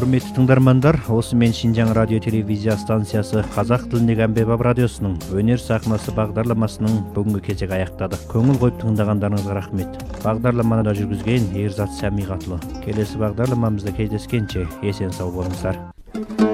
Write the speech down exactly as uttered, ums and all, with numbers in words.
Құрметті тыңдармандар, осы мен Шинжаң радио телевизия станциясы Қазақ тіліндегі әмбебап радиосының өнер сахнасы бағдарламасының бүгінгі кезек аяқтады. Көңіл қойып тыңдағандарыңызға рахмет. Бағдарламаны да жүргізген Ерзат Сәмиғатлы. Келесі бағдарламамызда кездескенше есен сау болыңыздар.